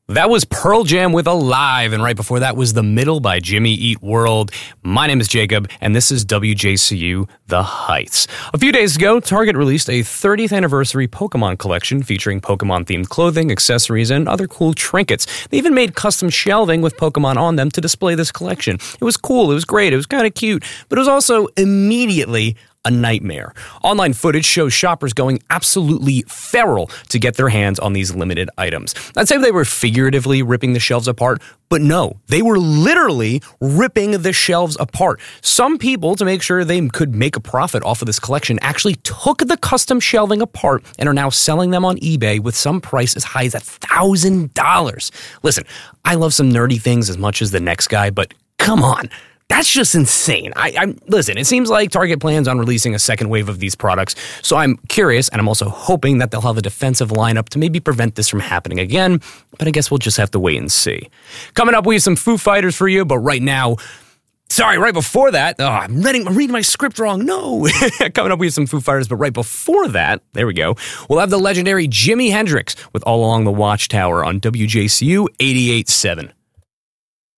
That was Pearl Jam with Alive, and right before that was The Middle by Jimmy Eat World. My name is Jacob, and this is WJCU The Heights. A few days ago, Target released a 30th anniversary Pokemon collection featuring Pokemon-themed clothing, accessories, and other cool trinkets. They even made custom shelving with Pokemon on them to display this collection. It was cool, it was great, it was kind of cute, but it was also immediately a nightmare. Online footage shows shoppers going absolutely feral to get their hands on these limited items. I'd say they were figuratively ripping the shelves apart, but no, they were literally ripping the shelves apart. Some people, to make sure they could make a profit off of this collection, actually took the custom shelving apart and are now selling them on eBay with some price as high as $1,000. Listen, I love some nerdy things as much as the next guy, but come on. That's just insane. Listen, it seems like Target plans on releasing a second wave of these products, so I'm curious, and I'm also hoping that they'll have a defensive lineup to maybe prevent this from happening again, but I guess we'll just have to wait and see. Coming up, we have some Foo Fighters for you, but right before that, I'm reading my script wrong, no. Coming up, we have some Foo Fighters, but right before that, there we go, we'll have the legendary Jimi Hendrix with All Along the Watchtower on WJCU 88.7.